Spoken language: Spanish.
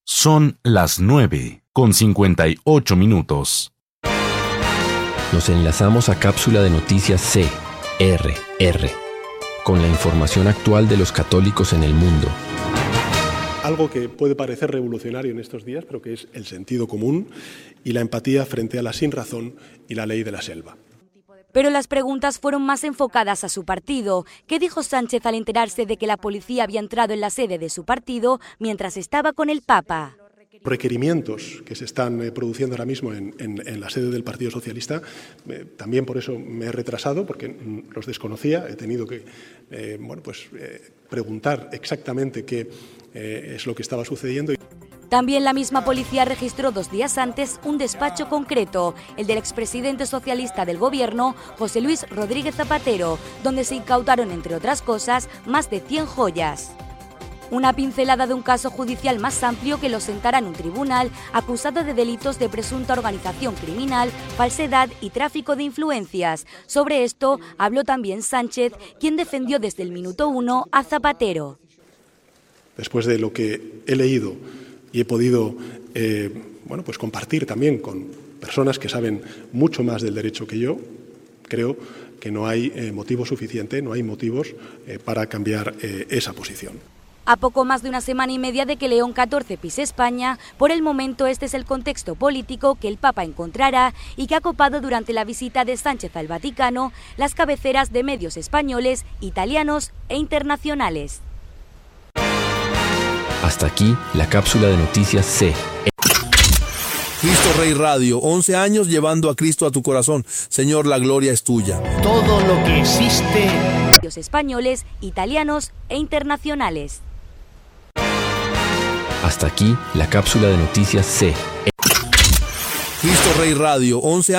Son las 9:58. Nos enlazamos a Cápsula de Noticias CRR, con la información actual de los católicos en el mundo. Algo que puede parecer revolucionario en estos días, pero que es el sentido común y la empatía frente a la sinrazón y la ley de la selva. Pero las preguntas fueron más enfocadas a su partido. ¿Qué dijo Sánchez al enterarse de que la policía había entrado en la sede de su partido mientras estaba con el Papa? Requerimientos que se están produciendo ahora mismo en la sede del Partido Socialista, también por eso me he retrasado, porque los desconocía, he tenido que preguntar exactamente qué es lo que estaba sucediendo. También la misma policía registró 2 días antes un despacho concreto, el del expresidente socialista del gobierno, José Luis Rodríguez Zapatero, donde se incautaron, entre otras cosas, más de 100 joyas. Una pincelada de un caso judicial más amplio que lo sentará en un tribunal acusado de delitos de presunta organización criminal, falsedad y tráfico de influencias. Sobre esto habló también Sánchez, quien defendió desde el minuto 1 a Zapatero. Después de lo que he leído y he podido compartir también con personas que saben mucho más del derecho que yo, creo que no hay motivo suficiente, no hay motivos para cambiar esa posición. A poco más de una semana y media de que León XIV pise España, por el momento este es el contexto político que el Papa encontrará y que ha copado durante la visita de Sánchez al Vaticano las cabeceras de medios españoles, italianos e internacionales. Hasta aquí la cápsula de noticias Cristo Rey Radio, 11 años llevando a Cristo a tu corazón. Señor, la gloria es tuya. Todo lo que existe. Medios españoles, italianos e internacionales. Hasta aquí la cápsula de noticias Cristo Rey Radio, 11 años.